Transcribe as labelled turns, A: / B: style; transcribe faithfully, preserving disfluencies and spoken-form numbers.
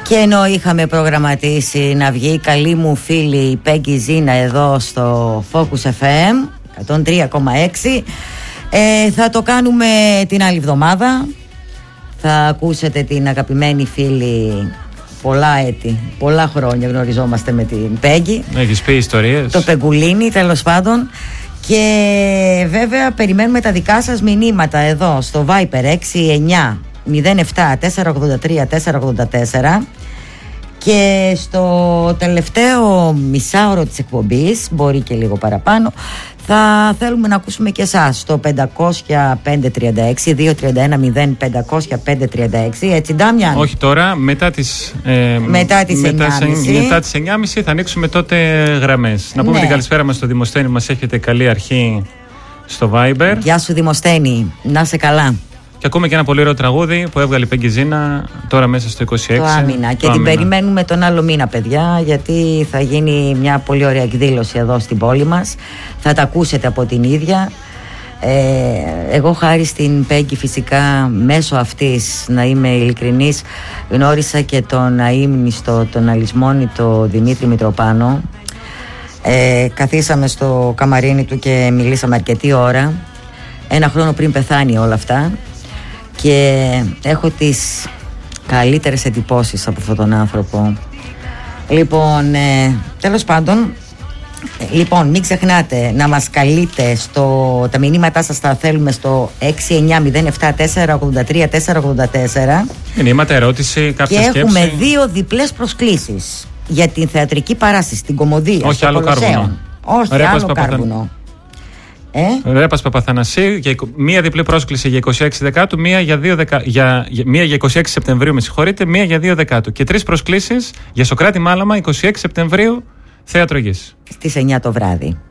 A: Και ενώ είχαμε προγραμματίσει να βγει η καλή μου φίλη η Πέγκη Ζήνα εδώ στο Focus εφ εμ εκατόν τρία κόμμα έξι, ε, θα το κάνουμε την άλλη εβδομάδα. Θα ακούσετε την αγαπημένη φίλη, πολλά έτη, πολλά χρόνια γνωριζόμαστε με την Πέγκη.
B: Έχεις πει ιστορίες.
A: Το Πεγκουλίνι, τέλος πάντων. Και βέβαια περιμένουμε τα δικά σας μηνύματα εδώ στο Viber έξι εννιά μηδέν επτά τέσσερα ογδόντα τρία τέσσερα ογδόντα τέσσερα. Και στο τελευταίο μισάωρο της εκπομπής, μπορεί και λίγο παραπάνω, θα θέλουμε να ακούσουμε και εσάς στο πεντακόσια πέντε τριάντα έξι δύο τριάντα ένα μηδέν πεντακόσια πέντε τριάντα έξι. Έτσι, Ντάμιαν?
B: Όχι τώρα, μετά τις, ε,
A: μετά τις
B: μετά
A: εννιά και μισή.
B: Μετά τις εννιά και μισή θα ανοίξουμε τότε γραμμές. Να πούμε
A: Ναι.
B: την καλησπέρα μας στο Δημοσθένη, μας έχετε καλή αρχή στο Viber.
A: Γεια σου Δημοσθένη, να σε καλά.
B: Και ακούμε και ένα πολύ ωραίο τραγούδι που έβγαλε η Πέγκη Ζήνα τώρα μέσα στο είκοσι έξι.
A: Το Άμυνα. Και
B: το
A: την
B: Άμυνα.
A: περιμένουμε τον άλλο μήνα, παιδιά, γιατί θα γίνει μια πολύ ωραία εκδήλωση εδώ στην πόλη μας. Θα τα ακούσετε από την ίδια. Ε, εγώ χάρη στην Πέγκη φυσικά μέσω αυτής, να είμαι ειλικρινής, γνώρισα και τον αείμνηστο, τον αλυσμόνητο Δημήτρη Μητροπάνο. Ε, καθίσαμε στο καμαρίνι του και μιλήσαμε αρκετή ώρα. Ένα χρόνο πριν πεθάνει όλα αυτά. Και έχω τις καλύτερες εντυπώσεις από αυτόν τον άνθρωπο. Λοιπόν, ε, τέλος πάντων, ε, λοιπόν, μην ξεχνάτε να μας καλείτε στο, τα μηνύματά σας τα θέλουμε στο έξι εννιά μηδέν επτά τέσσερα ογδόντα τρία τέσσερα ογδόντα τέσσερα.
B: Μηνύματα, ερώτηση, κάποια
A: και
B: σκέψη.
A: έχουμε δύο διπλές προσκλήσεις για την θεατρική παράσταση στην Κομμωδία.
B: Όχι
A: στο
B: άλλο
A: Κολοσσέο.
B: κάρβουνο.
A: Όχι
B: Ρέπας
A: άλλο
B: Παπαθαν...
A: κάρβουνο. Ε?
B: Ρέπας Παπαθανασίου, για, μία διπλή πρόσκληση για είκοσι έξι Δεκάτου, μία για, δύο δεκα, για, για, μία για είκοσι έξι Σεπτεμβρίου, με συγχωρείτε, μία για δύο Δεκάτου. Και τρεις προσκλήσεις για Σωκράτη Μάλαμα, είκοσι έξι Σεπτεμβρίου, Θέατρο Γης.
A: Στις εννιά το βράδυ.